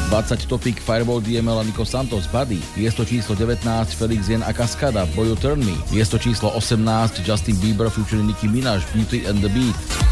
20 topík Fireball DML a Nico Santos Buddy. Miesto číslo 19 Felix Jen a Cascada Boy You Turn Me. Miesto číslo 18 Justin Bieber featuring Nicki Minaj Beauty and the Beat.